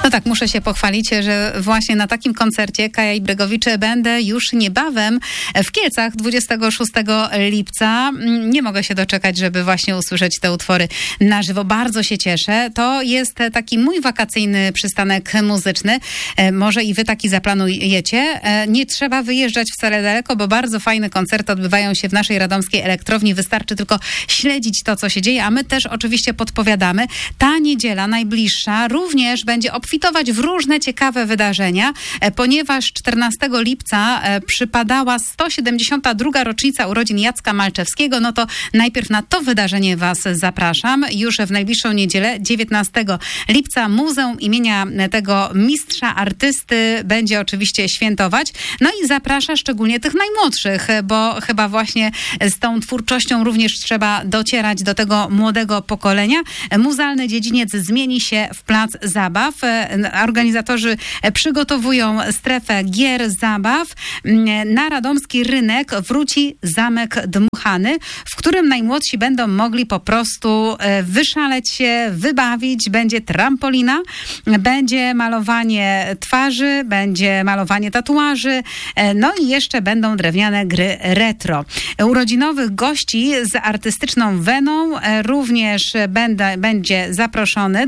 No tak, muszę się pochwalić, że właśnie na takim koncercie Kaja Ibrygowicz będę już niebawem w Kielcach 26 lipca. Nie mogę się doczekać, żeby właśnie usłyszeć te utwory na żywo. Bardzo się cieszę. To jest taki mój wakacyjny przystanek muzyczny. Może i wy taki zaplanujecie. Nie trzeba wyjeżdżać wcale daleko, bo bardzo fajne koncerty odbywają się w naszej radomskiej elektrowni. Wystarczy tylko śledzić to, co się dzieje, a my też oczywiście podpowiadamy. Ta niedziela najbliższa również będzie obfitować w różne ciekawe wydarzenia, ponieważ 14 lipca przypadała 172. rocznica urodzin Jacka Malczewskiego, no to najpierw na to wydarzenie was zapraszam. Już w najbliższą niedzielę, 19 lipca, Muzeum imienia tego mistrza artysty będzie oczywiście świętować. No i zaprasza szczególnie tych najmłodszych, bo chyba właśnie z tą twórczością również trzeba docierać do tego młodego pokolenia. Muzealny dziedziniec zmieni się w plac zabaw. Organizatorzy przygotowują strefę gier, zabaw. Na radomski rynek wróci zamek dmuchany, w którym najmłodsi będą mogli po prostu wyszaleć się, wybawić. Będzie trampolina, będzie malowanie twarzy, będzie malowanie tatuaży, no i jeszcze będą drewniane gry retro. Urodzinowych gości z artystyczną weną również będzie zaproszony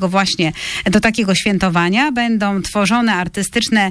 do takiego świętowania. Będą tworzone artystyczne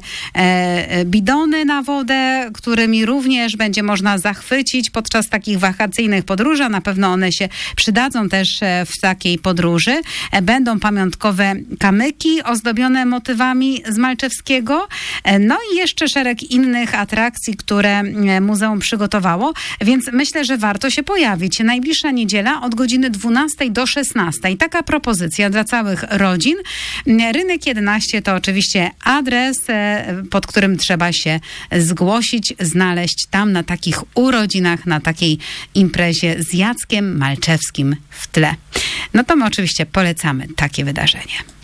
bidony na wodę, którymi również będzie można zachwycić podczas takich wakacyjnych podróży. Na pewno one się przydadzą też w takiej podróży. Będą pamiątkowe kamyki ozdobione motywami z Malczewskiego. No i jeszcze szereg innych atrakcji, które muzeum przygotowało, więc myślę, że warto się pojawić. Najbliższa niedziela od godziny 12 do 16. Taka propozycja dla całych rodzin. Rynek 11 to oczywiście adres, pod którym trzeba się zgłosić, znaleźć tam na takich urodzinach, na takiej imprezie z Jackiem Malczewskim w tle. No to my oczywiście polecamy takie wydarzenie.